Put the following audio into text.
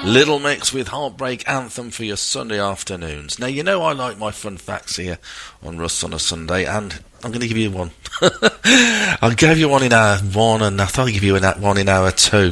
Little Mix with Heartbreak Anthem for your Sunday afternoons. Now, you know I like my fun facts here on Russ on a Sunday, and I'm going to give you one. I gave you one in hour one, and I thought I'd give you one in hour two.